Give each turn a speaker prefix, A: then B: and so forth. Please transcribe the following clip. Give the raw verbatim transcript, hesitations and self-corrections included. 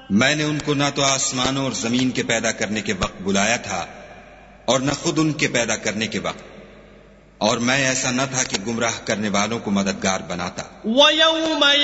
A: मैंने उनको न तो आसमानों और जमीन के पैदा करने के वक्त बुलाया था और न खुद उनके पैदा करने के वक्त, और मैं ऐसा न था कि गुमराह करने वालों को मददगार बनाता।